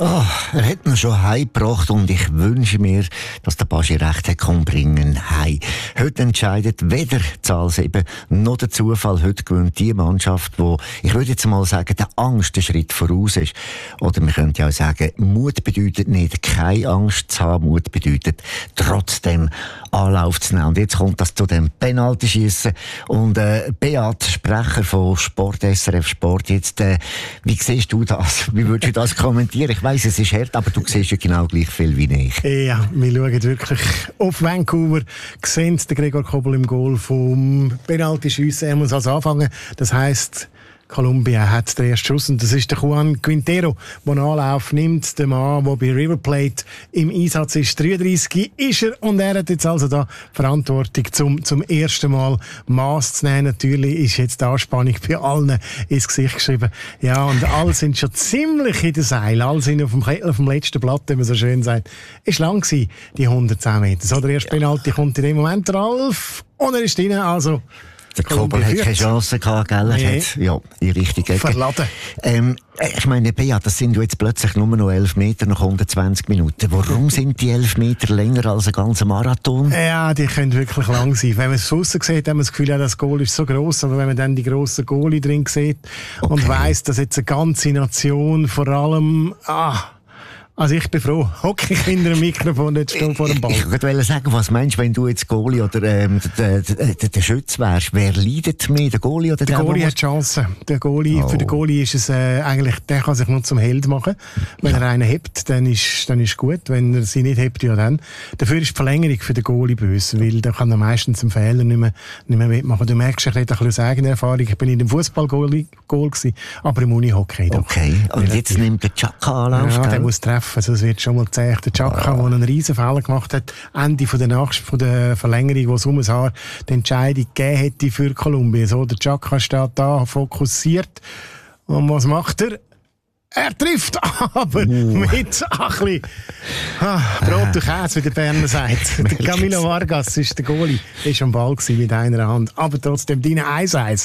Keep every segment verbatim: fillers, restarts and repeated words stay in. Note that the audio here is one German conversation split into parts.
Oh, er hat ihn schon heimgebracht und ich wünsche mir, dass der Baschi recht hat kommen bringen heim. Heute entscheidet weder Zahl sieben noch der Zufall. Heute gewinnt die Mannschaft, die, ich würde jetzt mal sagen, der Angst einen Schritt voraus ist. Oder man könnte ja auch sagen, Mut bedeutet nicht, keine Angst zu haben. Mut bedeutet, trotzdem Anlauf zu nehmen. Und jetzt kommt das zu dem Penaltyschiessen. Und äh, Beat, Sprecher von Sport, S R F Sport, jetzt, äh, wie siehst du das? Wie würdest du das kommentieren? Ich weiss, es ist hart, aber du siehst ja genau gleich viel wie ich. Ja, wir schauen wirklich auf Vancouver, sehen den Gregor Kobel im Goal vom Penaltyschiessen. Er muss also anfangen. Das heisst, Kolumbien hat den ersten Schuss und das ist der Juan Quintero, der einen Anlauf nimmt. Der Mann, der bei River Plate im Einsatz ist. dreiunddreissig ist er und er hat jetzt also da Verantwortung, zum, zum ersten Mal Maß zu nehmen. Natürlich ist jetzt die Anspannung bei allen ins Gesicht geschrieben. Ja, und alle sind schon ziemlich in der Seil. Alle sind auf dem, auf dem letzten Blatt, wie man so schön sagt. Es war lang gewesen, die hundertzehn Meter. So, der erste Penalty kommt in dem Moment, der Ralf, und er ist drin, also... Der Kobel hat keine Chance gehabt, gell? Er Nee. hat, ja, in Richtung Ecke. Verladen. Ähm, ich meine, Bea, das sind jetzt plötzlich nur noch elf Meter nach hundertzwanzig Minuten. Warum sind die elf Meter länger als ein ganzer Marathon? Ja, die können wirklich lang sein. Wenn man es von aussen sieht, hat man das Gefühl, ja, das Goal ist so gross. Aber wenn man dann die grossen Goalie drin sieht und Okay. weiss, dass jetzt eine ganze Nation vor allem... Ah, also ich bin froh, hocke ich hinter dem Mikrofon, nicht stehe vor dem Ball. Ich wollte sagen, was meinst du, wenn du jetzt Goalie oder ähm, der, der, der, der Schütz wärst? Wer leidet mehr, der Goalie oder der, Der Goalie der hat Chancen. Der Goalie, Oh. Für den Goalie ist es äh, eigentlich, der kann sich nur zum Held machen. Wenn er einen hebt, dann ist, dann ist gut. Wenn er sie nicht hebt, ja dann. Dafür ist die Verlängerung für den Goalie böse, weil da kann er meistens einen Fehler nicht mehr, nicht mehr mitmachen. Du merkst, ich rede ein bisschen aus eigener Erfahrung. Ich bin in dem Fußball-Goal gewesen, aber im Unihockey doch. Okay, und jetzt nimmt der Chaka Anlauf, Ja, gell? der muss treffen, sonst wird schon mal gezeigt. Der Chaka, der einen riesen Fehler gemacht hat, Ende von der, Nach von der Verlängerung, wo Summershaar die Entscheidung gegeben hätte für Kolumbien. So, der Chaka steht da, fokussiert. Und was macht er? Er trifft, aber Uh. mit ein bisschen ah, Brot und Käse, wie der Berner sagt. Der Camilo Vargas ist der Goalie, ist am Ball gewesen mit einer Hand. Aber trotzdem, deine eins eins.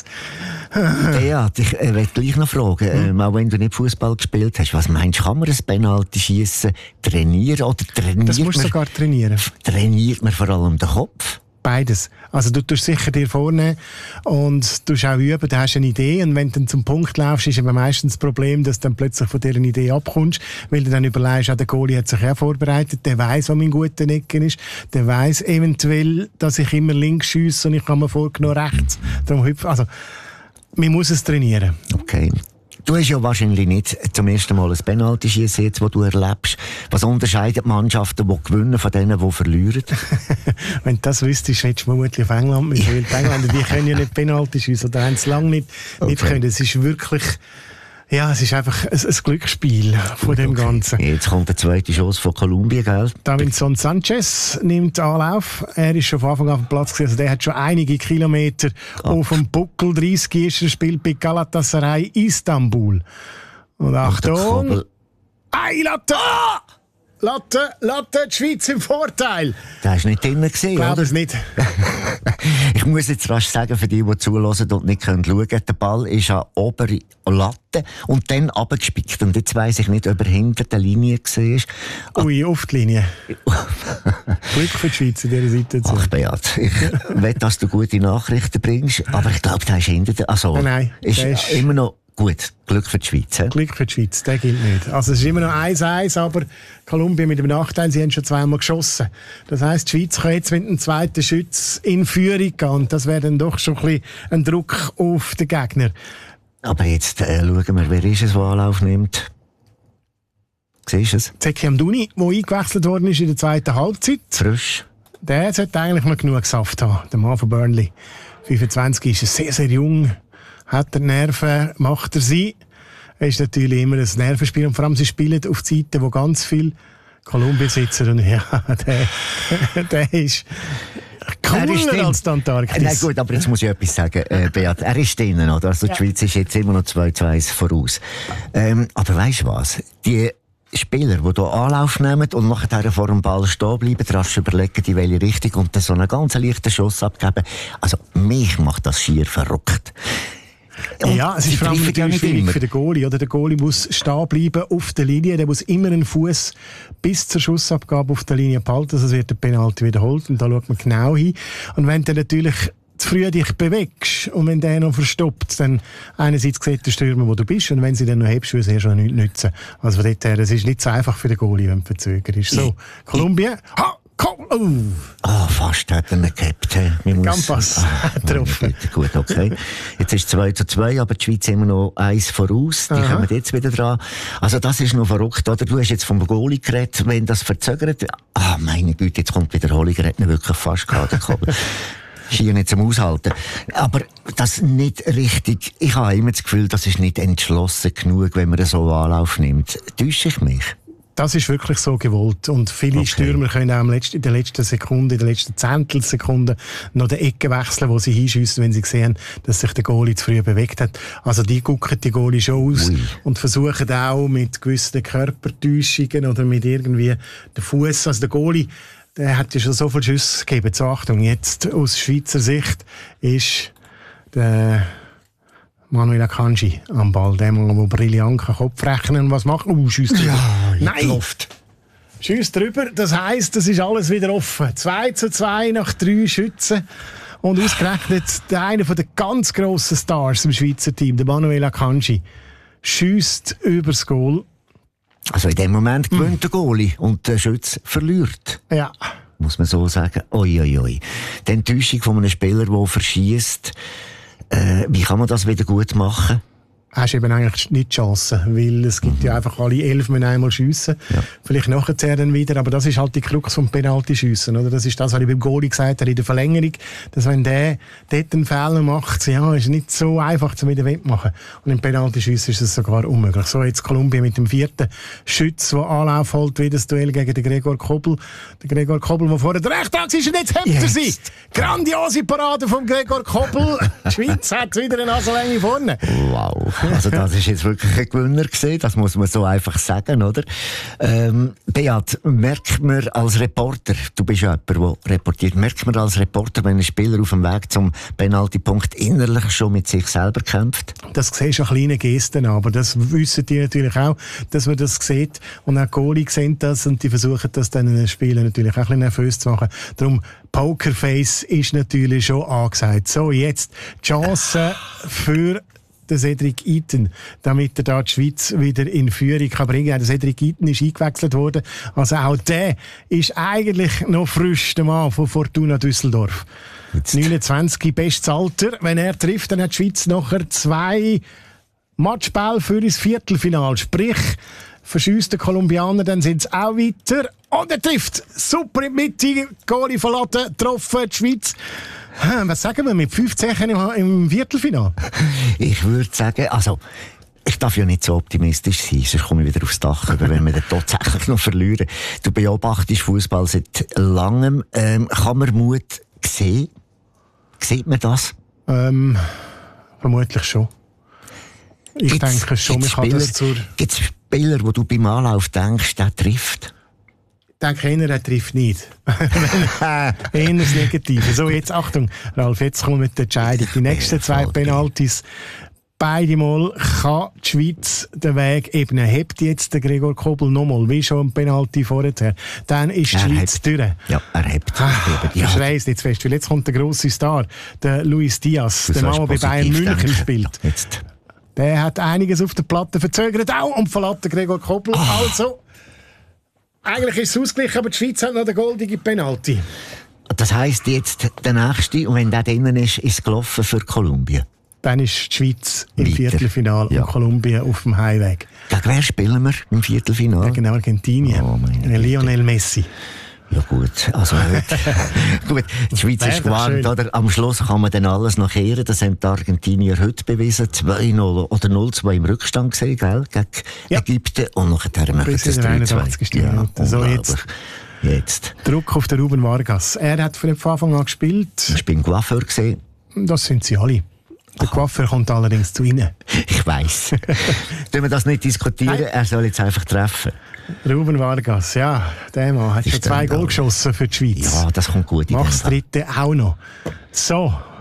Ja, ich äh, will gleich noch fragen, ähm, auch wenn du nicht Fußball gespielt hast, was meinst du, kann man ein Penalty-Schiessen trainieren oder trainiert Das musst du man, sogar trainieren. trainiert man vor allem den Kopf? Beides. Also du tust sicher dir vornehmen und tust auch üben, du hast eine Idee und wenn du dann zum Punkt laufst, ist aber meistens das Problem, dass du dann plötzlich von dieser Idee abkommst, weil du dann überlegst, ah, der Goalie hat sich auch vorbereitet, der weiss, wo mein guter Ecken ist, der weiss eventuell, dass ich immer links schiesse und ich habe mir vorgenommen rechts. Darum hüpfen. Also, man muss es trainieren. Okay. Du hast ja wahrscheinlich nicht zum ersten Mal ein Penalty-Schiessen jetzt, das du erlebst. Was unterscheidet Mannschaften, die gewinnen, von denen, die verlieren? Wenn du das wüsstest, hättest du vermutlich auf England müssen, weil die Engländer, die können ja nicht Penalty schiessen oder haben es lange nicht, nicht Okay. können. Es ist wirklich, ja, es ist einfach ein, ein Glücksspiel von dem Okay. Ganzen. Jetzt kommt der zweite Schuss von Kolumbien, gell? Davinson Sanchez nimmt Anlauf. Er ist schon von Anfang an auf dem Platz gewesen. Also der hat schon einige Kilometer Ah. auf dem Buckel. dreißig ist er, spielt bei Galatasaray Istanbul. Und Ach, der Achtung! Kobel. Ei, Latte! Latte, Latte, die Schweiz im Vorteil. Der ist nicht drinnen gesehen, Ich glaube oder? es nicht. Ich muss jetzt rasch sagen, für die, die zuhören und nicht schauen können, der Ball ist an obere Latte und dann runtergespickt. Und jetzt weiss ich nicht, ob er hinter der Linie war. Ui, auf die Linie. Glück für die Schweiz in dieser Situation. Ach, Beat, ich will, dass du gute Nachrichten bringst, aber ich glaube, der ist hinter der... Also, Nein, nein, ist, der ist- immer noch gut. Glück für die Schweiz. He? Glück für die Schweiz, der gilt nicht. Also es ist immer noch eins eins, aber Kolumbien mit dem Nachteil, sie haben schon zweimal geschossen. Das heisst, die Schweiz kann jetzt mit dem zweiten Schütz in Führung gehen. Und das wäre dann doch schon ein bisschen ein Druck auf den Gegner. Aber jetzt äh, schauen wir, wer ist es, der Anlauf nimmt. Siehst du es? Zeki Amdouni, der eingewechselt worden ist in der zweiten Halbzeit, Frisch. der sollte eigentlich noch genug Saft haben. Der Mann von Burnley. fünfundzwanzig ist er sehr, sehr jung. Hat er Nerven, macht er sie. Er ist natürlich immer ein Nervenspiel und vor allem sie spielen auf die Seite, wo ganz viel Kolumbien sitzen und ja, der, der ist Er ist cooler drin. als die Antarktis. Nein, gut, aber jetzt muss ich etwas sagen, äh, Beat. Er ist drinnen, oder? Also die Ja. Schweiz ist jetzt immer noch zwei zu eins voraus. Ähm, aber weisst du was? Die Spieler, die hier Anlauf nehmen und nachher vor dem Ball stehen bleiben, rasch überlegen, in welche Richtung und dann so einen ganz leichten Schuss abgeben. Also, mich macht das schier verrückt. Und ja, es ist vor allem ja nicht schwierig immer. für den Goalie. Oder? Der Goalie muss stehen bleiben auf der Linie. Der muss immer einen Fuß bis zur Schussabgabe auf der Linie behalten. Sonst wird der Penalty wiederholt. Und da schaut man genau hin. Und wenn du natürlich zu früh dich bewegst und wenn der noch verstoppt, dann einerseits sieht der Stürmer, wo du bist, und wenn sie dann noch hebst, würde es eh schon nichts nützen. Also von dort her, es ist nicht so einfach für den Goalie, wenn du verzögert ist. So, Kolumbien. Ha! Oh. Ah, oh, fast hat er ihn gehabt. Campos hat getroffen. Gut, okay. Jetzt ist es zwei zu zwei, aber die Schweiz immer noch eins voraus. Die Aha. kommen jetzt wieder dran. Also das ist noch verrückt, oder? Du hast jetzt vom Goalie geredet, wenn das verzögert. Ah, meine Güte, jetzt kommt die Wiederholung. Er hat ihn wirklich fast gehabt. Schier nicht zum Aushalten. Aber das nicht richtig. Ich habe immer das Gefühl, das ist nicht entschlossen genug, wenn man so Anlauf nimmt. Täusche ich mich? Das ist wirklich so gewollt. Und viele okay. Stürmer können auch in der letzten Sekunde, in der letzten Zehntelsekunde noch die Ecke wechseln, wo sie hinschiessen, wenn sie sehen, dass sich der Goalie zu früh bewegt hat. Also die gucken die Goalie schon aus Ui. und versuchen auch mit gewissen Körpertäuschungen oder mit irgendwie den Fuß. Also der Goalie, der hat ja schon so viele Schüsse gegeben. So, Achtung, jetzt aus Schweizer Sicht ist der Manuel Akanji am Ball, der Mann, der brillant kann Kopf rechnen und was macht. Uh, schiesst drüber. Ja, Nein! Luft. Schiesst drüber, das heisst, das ist alles wieder offen. zwei zu zwei nach drei Schützen. Und ausgerechnet der eine der ganz grossen Stars im Schweizer Team, der Manuel Akanji, schiesst übers Goal. Also in dem Moment gewinnt mm. der Goalie und der Schütz verliert. Ja. Muss man so sagen. Oi, oi, oi. Die Enttäuschung von einem Spieler, der verschießt. Äh, wie kann man das wieder gut machen? Hast du eben eigentlich nicht die Chance, weil es gibt mhm. ja einfach alle elf müssen einmal schiessen. Ja. Vielleicht nachher dann wieder, aber das ist halt die Krux vom Penalty-Schiessen, oder? Das ist das, was ich beim Goalie gesagt habe in der Verlängerung, dass wenn der dort einen Fehler macht, ja, ist nicht so einfach zu wieder wettmachen. Und im Penalty-Schiessen ist es sogar unmöglich. So, jetzt Kolumbien mit dem vierten Schütz, der Anlauf holt, wie das Duell gegen den Gregor Kobel. Der Gregor Kobel, der vorher der Rechthack ist, und jetzt hebt er sie. Grandiose Parade vom Gregor Kobel. Die Schweiz hat wieder eine Nasenlänge vorne. Wow. Also das ist jetzt wirklich ein Gewinner gewesen, das muss man so einfach sagen, oder? Ähm, Beat, merkt man als Reporter, du bist ja jemand, der reportiert, merkt man als Reporter, wenn ein Spieler auf dem Weg zum Penaltypunkt innerlich schon mit sich selber kämpft? Das siehst du an kleinen Gesten, aber das wissen die natürlich auch, dass man das sieht. Und auch die Goalie sehen das und die versuchen das dann in den Spielen natürlich auch ein bisschen nervös zu machen. Darum, Pokerface ist natürlich schon angesagt. So, jetzt die Chance für der Cedric Itten, damit er da die Schweiz wieder in Führung kann bringen kann. Der Cedric Itten ist eingewechselt worden. Also auch der ist eigentlich noch frisch, der Mann von Fortuna Düsseldorf. Jetzt. neunundzwanzig, bestes Alter. Wenn er trifft, dann hat die Schweiz nachher zwei Matchbälle für ins Viertelfinale. Sprich, verschießt der Kolumbianer, dann sind sie auch weiter. Und er trifft. Super in die Mitte. Goalie verlassen, getroffen, die Schweiz. Was sagen wir mit fünfzehn im, im Viertelfinale? Ich würde sagen, also, ich darf ja nicht so optimistisch sein, sonst komme ich wieder aufs Dach, aber wenn wir dann tatsächlich noch verlieren. Du beobachtest Fußball seit langem. Ähm, kann man Mut sehen? Sieht man das? Ähm, vermutlich schon. Ich gibt's, denke schon, man kann das zur... Gibt es Spieler, wo du beim Anlauf denkst, der trifft? Ich denke, einer, der trifft nicht. Eher das Negative. So, jetzt Achtung, Ralf, jetzt kommen wir mit der Entscheidung. Die nächsten zwei Penalties, beide Mal kann die Schweiz den Weg ebnen. Hebt jetzt der Gregor Kobel nochmal, wie schon ein Penalty vorher. Dann ist die Schweiz hebt. durch. Ja, er hebt. Ah, ich schreie es nicht fest, weil jetzt kommt der grosse Star, der Luis Diaz, der Mann, der bei Bayern München denken. spielt. Ja, jetzt. Der hat einiges auf der Platte verzögert auch und verlässt den Gregor Kobel. Oh. Also, eigentlich ist es ausgeglichen, aber die Schweiz hat noch den goldigen Penalty. Das heisst jetzt der nächste, und wenn der drinnen ist, ist es gelaufen für Kolumbien. Dann ist die Schweiz im Weiter. Viertelfinale ja. und Kolumbien auf dem Heimweg. Gegen wer spielen wir im Viertelfinale? Gegen Argentinien. Oh, Lionel Messi. Ja gut, also gut, die Schweiz ist gewarnt, oder? Am Schluss kann man dann alles noch kehren, das haben die Argentinier heute bewiesen, zwei null oder null zwei im Rückstand gesehen, gell, gegen ja. Ägypten, und nachher machen wir das drei zwei. Ja, so jetzt. jetzt. Druck auf den Ruben Vargas. Er hat von Anfang an gespielt. Ich bin Coiffeur gesehen. Das sind sie alle. Der Coiffeur kommt allerdings zu Ihnen. Ich weiss. Können wir das nicht diskutieren? Nein. Er soll jetzt einfach treffen. Ruben Vargas, ja, der Mann hat schon zwei Goal geschossen für die Schweiz. Ja, das kommt gut. Macht das dritte auch noch. So,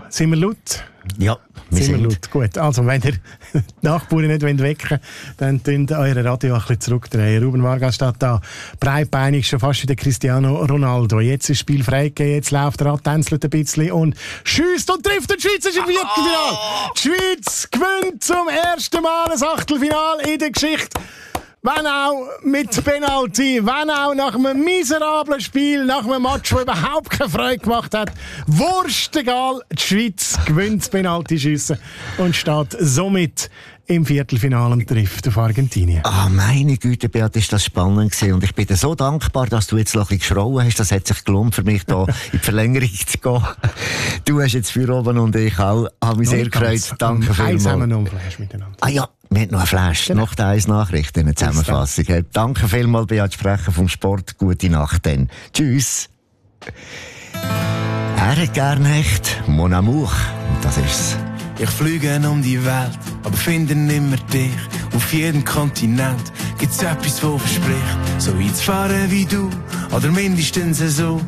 sind wir laut? Ja, wir sind. sind. Wir laut. Gut, also wenn ihr die Nachbarn nicht wecken wollt, dann könnt ihr euer Radio ein bisschen zurückdrehen. Ruben Vargas steht da, breitbeinig, schon fast wie der Cristiano Ronaldo. Jetzt ist das Spiel freigegeben, jetzt läuft er an, tänzelt ein bisschen und schiesst und trifft den Schweizer im Viertelfinale. Die Schweiz gewinnt zum ersten Mal ein Achtelfinale in der Geschichte. Wenn auch mit Penalty, wenn auch nach einem miserablen Spiel, nach einem Match, das überhaupt keine Freude gemacht hat. Wurscht egal, die Schweiz gewinnt das Penaltyschiessen und steht somit im Viertelfinale und trifft auf Argentinien. Ah, meine Güte, Beat, ist das spannend gewesen. Und ich bin dir so dankbar, dass du jetzt noch ein bisschen geschrauen hast. Das hat sich gelohnt für mich, da in die Verlängerung zu gehen. Du hast jetzt für oben und ich auch. Habe mich sehr gefreut. Danke vielmals. Eins haben wir noch einen Flash miteinander. Ah ja, wir haben noch einen Flash. Genau. Noch die eins Nachricht, eine Zusammenfassung. Danke vielmals, Beat Sprecher vom Sport. Gute Nacht dann. Tschüss. Er hat gerne echt Mon Amour. Das ist's. Ich fliege um die Welt, aber finde nimmer dich. Auf jedem Kontinent gibt's etwas, wo verspricht, so weit zu fahren wie du, oder mindestens so.